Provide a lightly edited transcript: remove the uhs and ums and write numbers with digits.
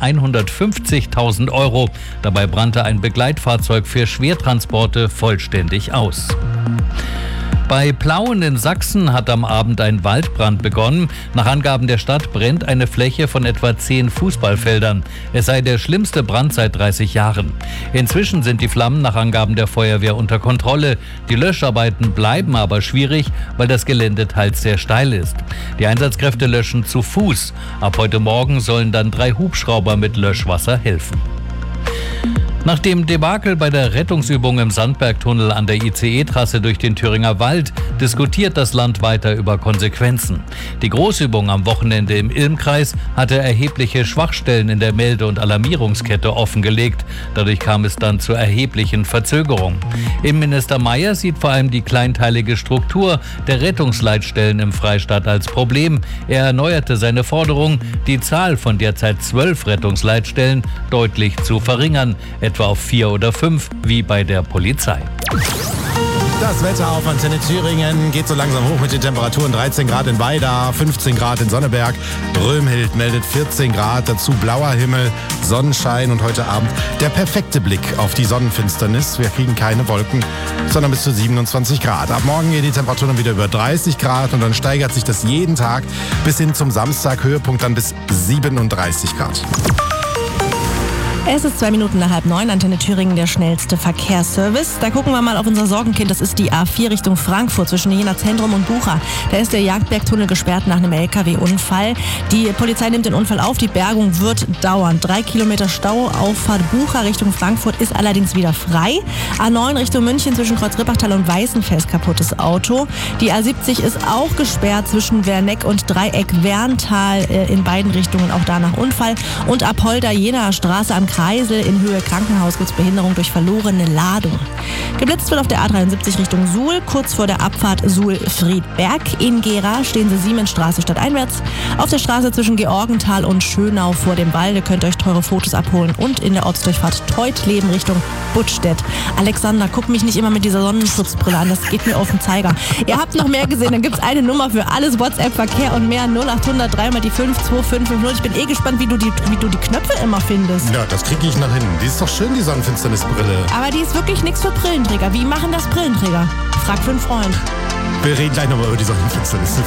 150.000 €. Dabei brannte ein Begleitfahrzeug für Schwertransporte vollständig aus. Bei Plauen in Sachsen hat am Abend ein Waldbrand begonnen. Nach Angaben der Stadt brennt eine Fläche von etwa 10 Fußballfeldern. Es sei der schlimmste Brand seit 30 Jahren. Inzwischen sind die Flammen nach Angaben der Feuerwehr unter Kontrolle. Die Löscharbeiten bleiben aber schwierig, weil das Gelände teils sehr steil ist. Die Einsatzkräfte löschen zu Fuß. Ab heute Morgen sollen dann 3 Hubschrauber mit Löschwasser helfen. Nach dem Debakel bei der Rettungsübung im Sandbergtunnel an der ICE-Trasse durch den Thüringer Wald diskutiert das Land weiter über Konsequenzen. Die Großübung am Wochenende im Ilmkreis hatte erhebliche Schwachstellen in der Melde- und Alarmierungskette offengelegt. Dadurch kam es dann zu erheblichen Verzögerungen. Innenminister Mayer sieht vor allem die kleinteilige Struktur der Rettungsleitstellen im Freistaat als Problem. Er erneuerte seine Forderung, die Zahl von derzeit 12 Rettungsleitstellen deutlich zu verringern, etwa auf 4 oder 5, wie bei der Polizei. Das Wetter auf Antenne Thüringen geht so langsam hoch mit den Temperaturen. 13 Grad in Weida, 15 Grad in Sonneberg. Römhild meldet 14 Grad, dazu blauer Himmel, Sonnenschein und heute Abend der perfekte Blick auf die Sonnenfinsternis. Wir kriegen keine Wolken, sondern bis zu 27 Grad. Ab morgen gehen die Temperaturen wieder über 30 Grad und dann steigert sich das jeden Tag bis hin zum Samstag. Höhepunkt dann bis 37 Grad. Es ist 2 Minuten nach 8:30, Antenne Thüringen, der schnellste Verkehrsservice. Da gucken wir mal auf unser Sorgenkind, das ist die A4 Richtung Frankfurt zwischen Jena Zentrum und Bucha. Da ist der Jagdbergtunnel gesperrt nach einem LKW-Unfall. Die Polizei nimmt den Unfall auf, die Bergung wird dauern. 3 Kilometer Stau, Auffahrt Bucha Richtung Frankfurt ist allerdings wieder frei. A9 Richtung München zwischen Kreuz-Rippachtal und Weißenfels kaputtes Auto. Die A70 ist auch gesperrt zwischen Werneck und Dreieck-Werntal in beiden Richtungen, auch da nach Unfall. Und Apolda Jenaer Straße am Kreisel in Höhe Krankenhaus gibt es Behinderung durch verlorene Ladung. Geblitzt wird auf der A73 Richtung Suhl, kurz vor der Abfahrt Suhl-Friedberg. In Gera stehen Sie Siemensstraße stadteinwärts. Auf der Straße zwischen Georgenthal und Schönau vor dem Walde könnt ihr euch teure Fotos abholen. Und in der Ortsdurchfahrt Teutleben Richtung Buttstedt. Alexander, guck mich nicht immer mit dieser Sonnenschutzbrille an, das geht mir auf den Zeiger. Ihr habt noch mehr gesehen, dann gibt es eine Nummer für alles WhatsApp, Verkehr und mehr. 0800 3 mal die 52550. Ich bin gespannt, wie du die Knöpfe immer findest. Ja, das kriege ich nach hinten. Die ist doch schön, die Sonnenfinsternisbrille. Aber die ist wirklich nichts für Brillenträger. Wie machen das Brillenträger? Frag für einen Freund. Wir reden gleich nochmal über die Sonnenfinsternis.